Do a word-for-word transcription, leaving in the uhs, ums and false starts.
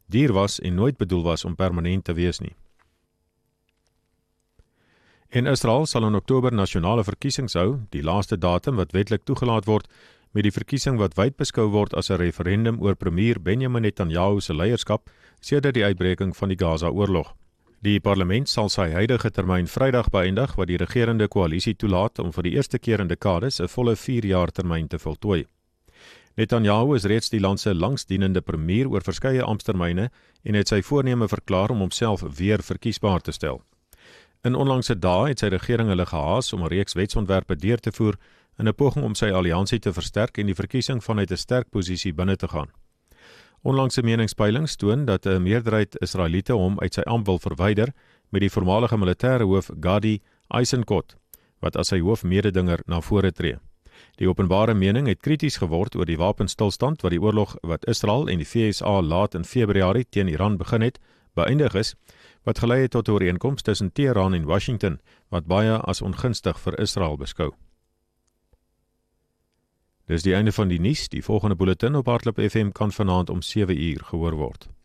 duur was en nooit bedoel was om permanent te wees nie. En Israel sal in Oktober nasionale verkiesings hou, die laaste datum wat wetlik toegelaat word, met die verkiesing wat wyd beskou word as 'n referendum oor premier Benjamin Netanyahu se leierskap sedert die uitbreking van die Gaza-oorlog. Die parlement sal sy huidige termyn Vrydag beëindig, wat die regerende koalisie toelaat om vir die eerste keer in dekades 'n volle vier jaar termyn te voltooi. Netanyahu is reeds die land se langsdienende premier oor verskeie amptetermyne en het sy voorneme verklaar om homself weer verkiesbaar te stel. In onlangse dae het sy regering hulle gehaas om 'n reeks wetsontwerpe deur te voer in 'n poging om sy alliansie te versterk en die verkiesing vanuit 'n sterk posisie binne te gaan. Onlangse meningspeilings toon dat 'n meerderheid Israeliete hom uit sy ampt wil verwyder met die voormalige militêre hoof Gadi Eisenkot, wat as sy hoofmededinger na vore tree. Die openbare mening het krities geword oor die wapenstilstand wat die oorlog wat Israel en die V S A laat in Februarie teen Iran begin het, beëindig is, wat gelei het tot 'n ooreenkoms tussen Teheran en Washington, wat baie as ongunstig vir Israel beskou. Dis die einde van die nuus. Die volgende bulletin op Hardloop F M kan vanaand om sewe uur gehoor word.